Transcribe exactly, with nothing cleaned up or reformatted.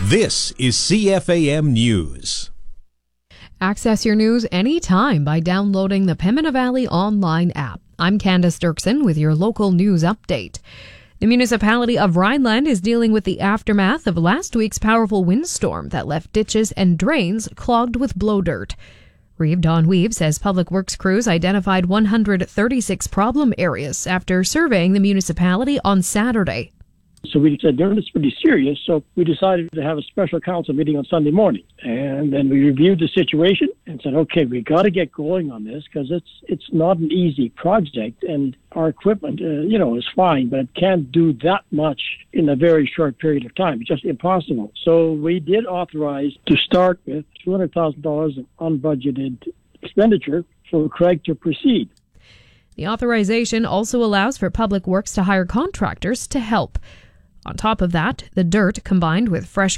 This is C F A M News. Access your news anytime by downloading the Pembina Valley online app. I'm Candace Dirksen with your local news update. The municipality of Rhineland is dealing with the aftermath of last week's powerful windstorm that left ditches and drains clogged with blow dirt. Reeve Don Weave says Public Works crews identified one hundred thirty-six problem areas after surveying the municipality on Saturday. So we said, no, it's pretty serious. So we decided to have a special council meeting on Sunday morning. And then we reviewed the situation and said, okay, we got to get going on this because it's it's not an easy project. And our equipment, uh, you know, is fine, but it can't do that much in a very short period of time. It's just impossible. So we did authorize to start with two hundred thousand dollars of unbudgeted expenditure for Craig to proceed. The authorization also allows for Public Works to hire contractors to help. On top of that, the dirt, combined with fresh